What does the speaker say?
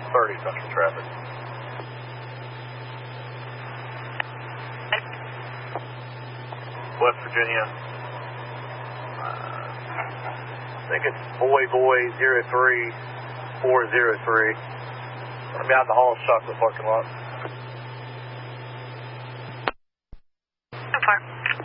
30 Central traffic. West Virginia. I think it's Boy 03403. I'm out in the Hall Chocolate parking lot. So far.